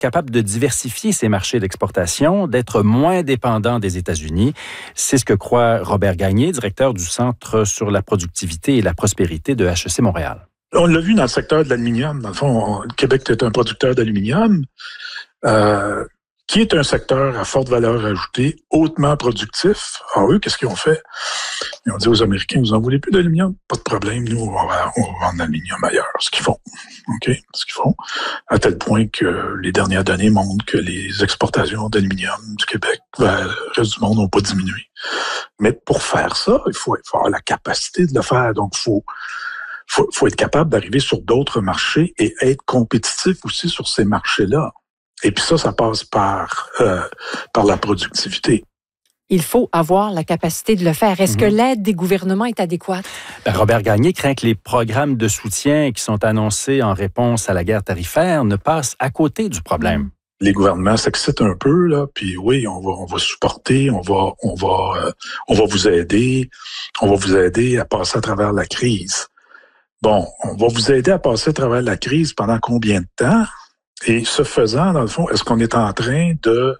capable de diversifier ses marchés d'exportation, d'être moins dépendant des États-Unis. C'est ce que croit Robert Gagné, directeur du Centre sur la productivité et la prospérité de HEC Montréal. On l'a vu dans le secteur de l'aluminium. Dans le fond, Québec est un producteur d'aluminium qui est un secteur à forte valeur ajoutée, hautement productif. Alors eux, qu'est-ce qu'ils ont fait? Ils ont dit aux Américains, vous en voulez plus d'aluminium? Pas de problème, nous, on va vendre l'aluminium ailleurs. Ce qu'ils font. OK? Ce qu'ils font. À tel point que les dernières données montrent que les exportations d'aluminium du Québec vers le reste du monde n'ont pas diminué. Mais pour faire ça, il faut avoir la capacité de le faire. Donc, faut être capable d'arriver sur d'autres marchés et être compétitif aussi sur ces marchés-là. Et puis ça passe par la productivité. Il faut avoir la capacité de le faire. Est-ce que l'aide des gouvernements est adéquate? Robert Gagné craint que les programmes de soutien qui sont annoncés en réponse à la guerre tarifaire ne passent à côté du problème. Les gouvernements s'excitent un peu, là, puis oui, on va supporter, on va vous aider, à passer à travers la crise. Bon, on va vous aider à passer à travers la crise pendant combien de temps? Et ce faisant, dans le fond, est-ce qu'on est en train de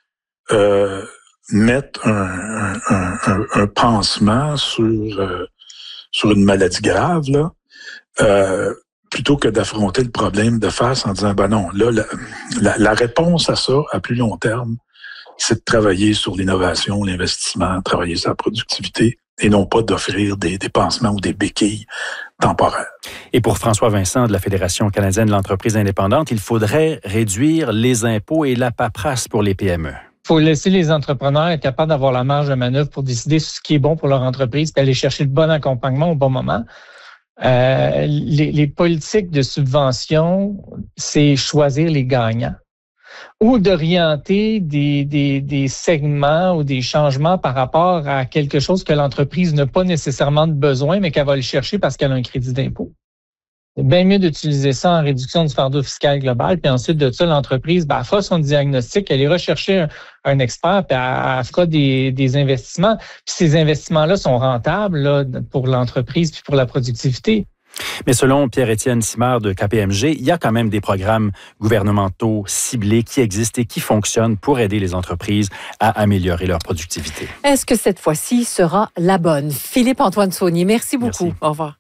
mettre un pansement sur une maladie grave, là, plutôt que d'affronter le problème de face en disant, ben non, là, la réponse à ça, à plus long terme, c'est de travailler sur l'innovation, l'investissement, travailler sur la productivité, et non pas d'offrir des pansements ou des béquilles temporaires. Et pour François Vincent de la Fédération canadienne de l'entreprise indépendante, il faudrait réduire les impôts et la paperasse pour les PME. Il faut laisser les entrepreneurs être capables d'avoir la marge de manœuvre pour décider ce qui est bon pour leur entreprise et aller chercher le bon accompagnement au bon moment. Les politiques de subvention, c'est choisir les gagnants ou d'orienter des segments ou des changements par rapport à quelque chose que l'entreprise n'a pas nécessairement de besoin, mais qu'elle va le chercher parce qu'elle a un crédit d'impôt. C'est bien mieux d'utiliser ça en réduction du fardeau fiscal global, puis ensuite de ça, l'entreprise elle fera son diagnostic, elle ira chercher un expert, puis elle fera des investissements. Puis ces investissements-là sont rentables là, pour l'entreprise puis pour la productivité. Mais selon Pierre-Étienne Simard de KPMG, il y a quand même des programmes gouvernementaux ciblés qui existent et qui fonctionnent pour aider les entreprises à améliorer leur productivité. Est-ce que cette fois-ci sera la bonne? Philippe-Antoine Saunier, merci beaucoup. Merci. Au revoir.